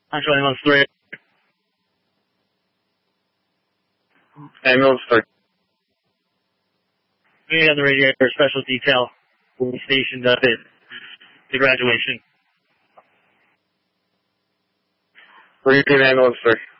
Actually, ambulance 3. Ambulance 3. We have the radio for special detail. We'll be stationed up at the graduation. Repeat ambulance 3.